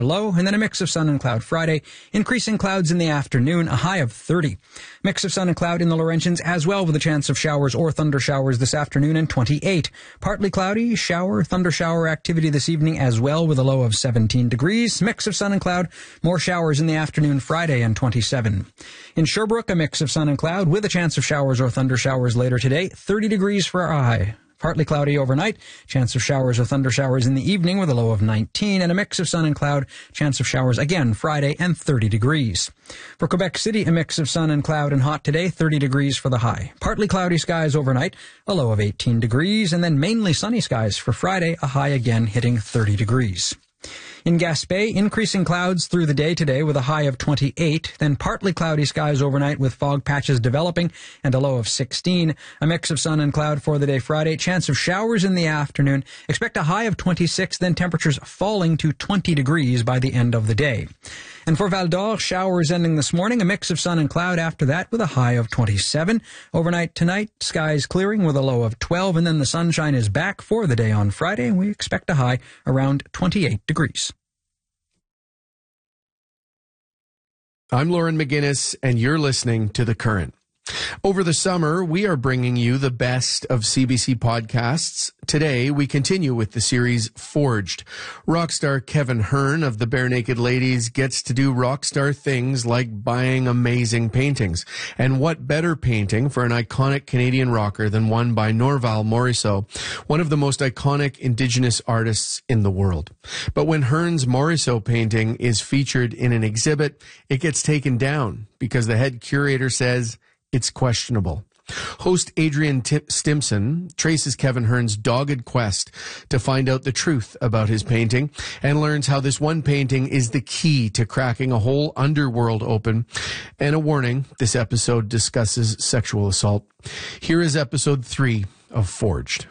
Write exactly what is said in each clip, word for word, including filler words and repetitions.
Low, and then a mix of sun and cloud Friday, increasing clouds in the afternoon, a high of thirty. Mix of sun and cloud in the Laurentians as well, with a chance of showers or thunder showers this afternoon, and twenty-eight. Partly cloudy, shower, thunder shower activity this evening as well, with a low of seventeen degrees. Mix of sun and cloud, more showers in the afternoon Friday, and twenty-seven. In Sherbrooke, a mix of sun and cloud with a chance of showers or thunder showers later today, thirty degrees for our high. Partly cloudy overnight, chance of showers or thunder showers in the evening with a low of nineteen, and a mix of sun and cloud, chance of showers again Friday, and thirty degrees. For Quebec City, a mix of sun and cloud and hot today, thirty degrees for the high. Partly cloudy skies overnight, a low of eighteen degrees, and then mainly sunny skies for Friday, a high again hitting thirty degrees. In Gaspé, increasing clouds through the day today with a high of twenty-eight, then partly cloudy skies overnight with fog patches developing and a low of sixteen. A mix of sun and cloud for the day Friday, chance of showers in the afternoon. Expect a high of twenty-six, then temperatures falling to twenty degrees by the end of the day. And for Val d'Or, showers ending this morning, a mix of sun and cloud after that with a high of twenty-seven. Overnight tonight, skies clearing with a low of twelve, and then the sunshine is back for the day on Friday, and we expect a high around twenty-eight degrees. I'm Lauren McGinnis, and you're listening to The Current. Over the summer, we are bringing you the best of C B C podcasts. Today, we continue with the series Forged. Rockstar Kevin Hearn of the Bare Naked Ladies gets to do rockstar things like buying amazing paintings. And what better painting for an iconic Canadian rocker than one by Norval Morisseau, one of the most iconic Indigenous artists in the world. But when Hearn's Morisseau painting is featured in an exhibit, it gets taken down because the head curator says it's questionable. Host Adrian T- Stimson traces Kevin Hearn's dogged quest to find out the truth about his painting and learns how this one painting is the key to cracking a whole underworld open. And a warning, this episode discusses sexual assault. Here is episode three of Forged.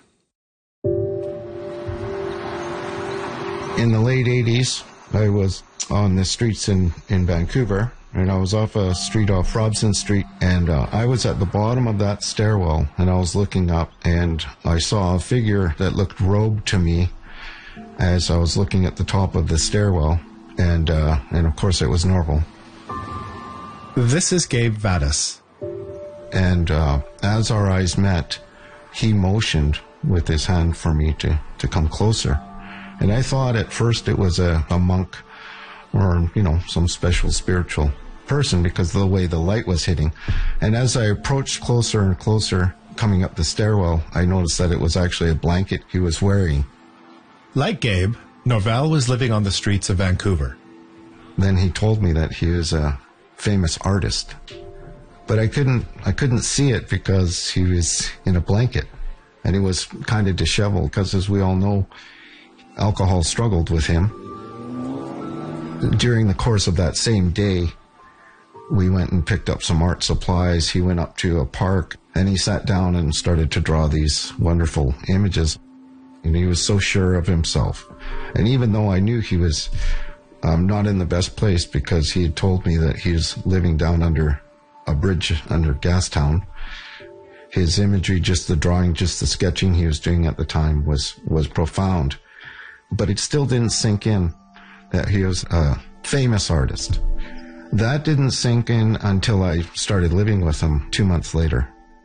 In the late eighties, I was on the streets in, in Vancouver, and I was off a street off Robson Street, and uh, I was at the bottom of that stairwell, and I was looking up, and I saw a figure that looked robed to me as I was looking at the top of the stairwell, and uh, and of course it was Norval. This is Gabe Vadas. And uh, as our eyes met, he motioned with his hand for me to, to come closer. And I thought at first it was a, a monk or, you know, some special spiritual person because of the way the light was hitting. And as I approached closer and closer, coming up the stairwell, I noticed that it was actually a blanket he was wearing. Like Gabe, Norval was living on the streets of Vancouver. Then he told me that he was a famous artist. But I couldn't, I couldn't see it because he was in a blanket. And he was kind of disheveled because, as we all know, alcohol struggled with him. During the course of that same day, we went and picked up some art supplies. He went up to a park and he sat down and started to draw these wonderful images. And he was so sure of himself. And even though I knew he was um, not in the best place because he had told me that he was living down under a bridge under Gastown, his imagery, just the drawing, just the sketching he was doing at the time was, was profound. But it still didn't sink in that he was a famous artist. That didn't sink in until I started living with him two months later.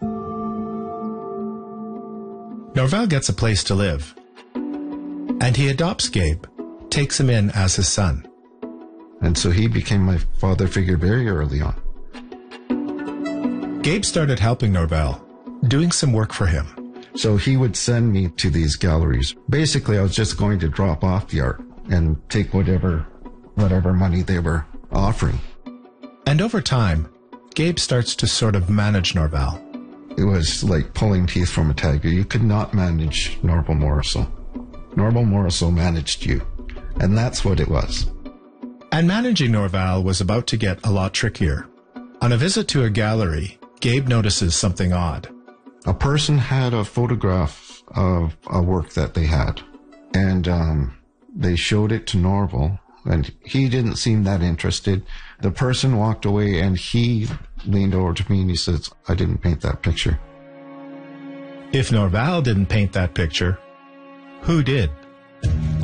Norval gets a place to live, and he adopts Gabe, takes him in as his son. And so he became my father figure very early on. Gabe started helping Norval, doing some work for him. So he would send me to these galleries. Basically, I was just going to drop off the art and take whatever whatever money they were offering. And over time, Gabe starts to sort of manage Norval. It was like pulling teeth from a tiger. You could not manage Norval Morisseau. Norval Morisseau managed you. And that's what it was. And managing Norval was about to get a lot trickier. On a visit to a gallery, Gabe notices something odd. A person had a photograph of a work that they had. And um, they showed it to Norval. And he didn't seem that interested. The person walked away and he leaned over to me and he says, I didn't paint that picture. If Norval didn't paint that picture, who did?